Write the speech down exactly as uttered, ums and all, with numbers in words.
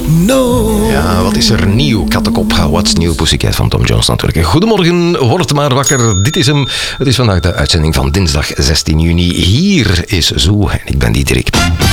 know. Ja, wat is er nieuw? Kattenkop, What's New Pussycat van Tom Jones natuurlijk. Goedemorgen, word maar wakker. Dit is hem. Het is vandaag de uitzending van dinsdag zestien juni. Hier is Zoo en ik ben Diederik.